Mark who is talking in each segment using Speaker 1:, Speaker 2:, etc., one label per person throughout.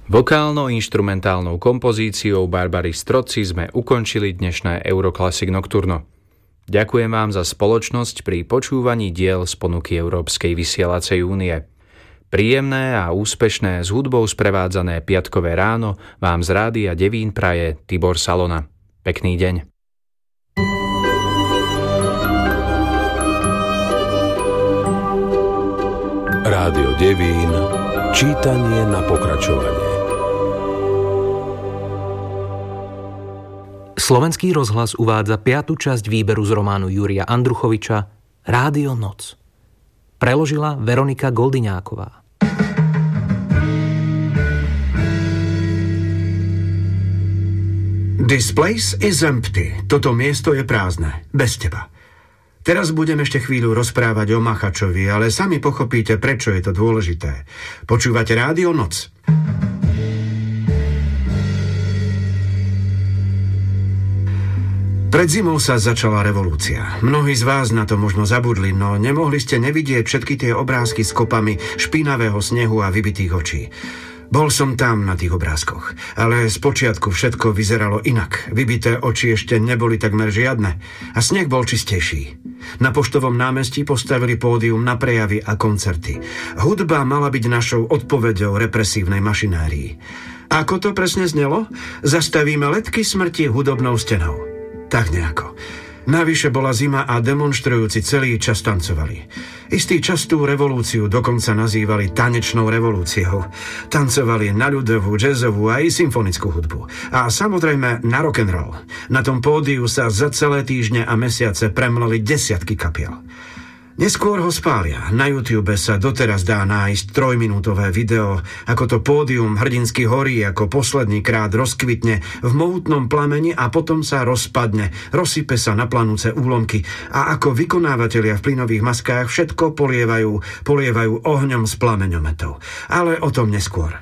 Speaker 1: Vokálno-inštrumentálnou kompozíciou Barbary Strozzi sme ukončili dnešné Euroclassic Nocturno. Ďakujem vám za spoločnosť pri počúvaní diel z ponuky Európskej vysielacej únie. Príjemné a úspešné s hudbou sprevádzané piatkové ráno vám z Rádia Devín praje Tibor Salona. Pekný deň.
Speaker 2: Rádio Devín, čítanie na pokračovanie.
Speaker 3: Slovenský rozhlas uvádza 5. časť výberu z románu Júria Andruchoviča Rádio Noc. Preložila Veronika Goldiňáková.
Speaker 4: This place is empty. Toto miesto je prázdne. Bez teba. Teraz budem ešte chvíľu rozprávať o Machačovi, ale sami pochopíte, prečo je to dôležité. Počúvate Rádio Noc. Pred zimou sa začala revolúcia. Mnohí z vás na to možno zabudli, no nemohli ste nevidieť všetky tie obrázky s kopami špinavého snehu a vybitých očí. Bol som tam na tých obrázkoch, ale spočiatku všetko vyzeralo inak. Vybité oči ešte neboli takmer žiadne a sneh bol čistejší. Na Poštovom námestí postavili pódium na prejavy a koncerty. Hudba mala byť našou odpoveďou represívnej mašinérii. Ako to presne znelo? Zastavíme letky smrti hudobnou stenou. Tak nejako. Navyše bola zima a demonštrujúci celý čas tancovali. Istý čas tú revolúciu dokonca nazývali tanečnou revolúciou. Tancovali na ľudovú, jazzovú a aj symfonickú hudbu. A samozrejme na rock'n'roll. Na tom pódiu sa za celé týždne a mesiace premleli desiatky kapiel. Neskôr ho spália. Na YouTube sa doteraz dá nájsť 3-minútové video, ako to pódium hrdinsky horí, ako posledný krát rozkvitne v mohutnom plameni a potom sa rozpadne, rozsype sa na planúce úlomky a ako vykonávatelia v plynových maskách všetko polievajú ohňom z plameňometov. Ale o tom neskôr.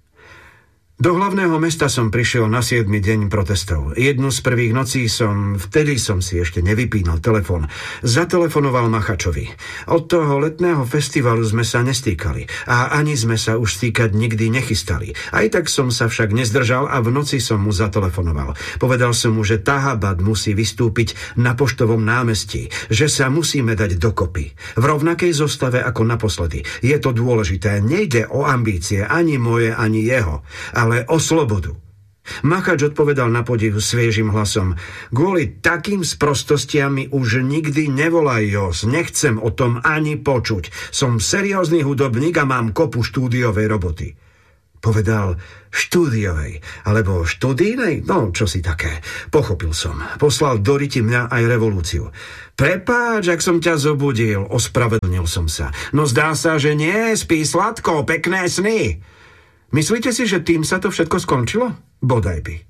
Speaker 4: Do hlavného mesta som prišiel na 7. deň protestov. Jednu z prvých nocí vtedy som si ešte nevypínal telefón, zatelefonoval Machačovi. Od toho letného festivalu sme sa nestýkali a ani sme sa už stýkať nikdy nechystali. Aj tak som sa však nezdržal a v noci som mu zatelefonoval. Povedal som mu, že Tahabad musí vystúpiť na Poštovom námestí, že sa musíme dať dokopy. V rovnakej zostave ako naposledy. Je to dôležité, nejde o ambície, ani moje, ani jeho, ale o slobodu. Machač odpovedal na podiv sviežim hlasom. Kvôli takým sprostostiam mi už nikdy nevolaj, Jos. Nechcem o tom ani počuť. Som seriózny hudobník a mám kopu štúdiovej roboty. Povedal štúdiovej, alebo študijnej? No, čo si také. Pochopil som. Poslal do riti mňa aj revolúciu. Prepáč, ak som ťa zobudil. Ospravedlnil som sa. No zdá sa, že nie. Spí sladko, pekné sny. Myslíte si, že tým sa to všetko skončilo? Bodaj by.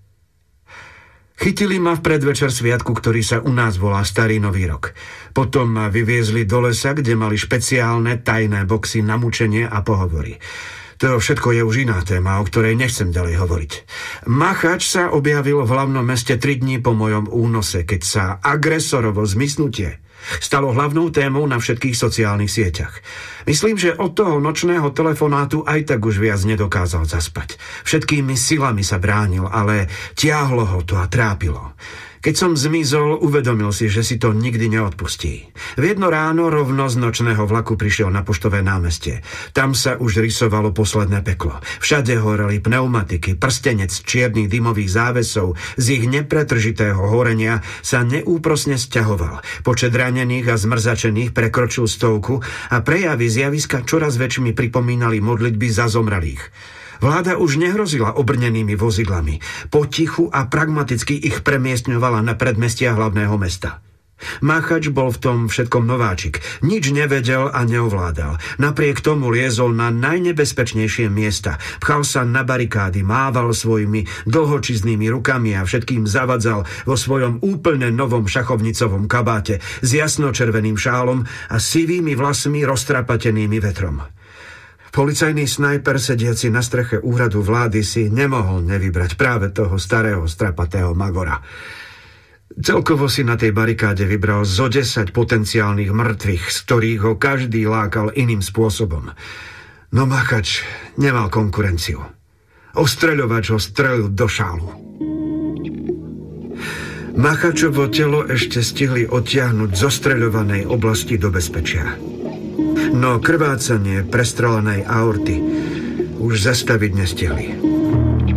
Speaker 4: Chytili ma v predvečer sviatku, ktorý sa u nás volá Starý nový rok. Potom ma vyviezli do lesa, kde mali špeciálne tajné boxy na mučenie a pohovory. To všetko je už iná téma, o ktorej nechcem ďalej hovoriť. Machač sa objavil v hlavnom meste 3 dní po mojom únose, keď sa agresorovo zmysnutie stalo hlavnou témou na všetkých sociálnych sieťach. Myslím, že od toho nočného telefonátu aj tak už viac nedokázal zaspať. Všetkými silami sa bránil, ale tiahlo ho to a trápilo. Keď som zmizol, uvedomil si, že si to nikdy neodpustí. V jedno ráno rovno z nočného vlaku prišiel na Poštové námestie. Tam sa už rysovalo posledné peklo. Všade horeli pneumatiky, prstenec čiernych dymových závesov z ich nepretržitého horenia sa neúprosne sťahoval. Počet ranených a zmrzačených prekročil 100 a prejavy zjaviska čoraz väčšimi pripomínali modlitby za zomrelých. Vláda už nehrozila obrnenými vozidlami. Potichu a pragmaticky ich premiestňovala na predmestia hlavného mesta. Machač bol v tom všetkom nováčik. Nič nevedel a neovládal. Napriek tomu liezol na najnebezpečnejšie miesta. Pchal sa na barikády, mával svojimi dlhočiznými rukami a všetkým zavadzal vo svojom úplne novom šachovnicovom kabáte s jasnočerveným šálom a sivými vlasmi roztrapatenými vetrom. Policajný snajper sediaci na streche úradu vlády si nemohol nevybrať práve toho starého strapatého magora. Celkovo si na tej barikáde vybral zo 10 potenciálnych mŕtvych, z ktorých ho každý lákal iným spôsobom. No Machač nemal konkurenciu. Ostreľovač ho strelil do šálu. Machačovo telo ešte stihli odtiahnuť z ostreľovanej oblasti do bezpečia. No krvácanie prestrelenej aorty už zastaviť nestihli.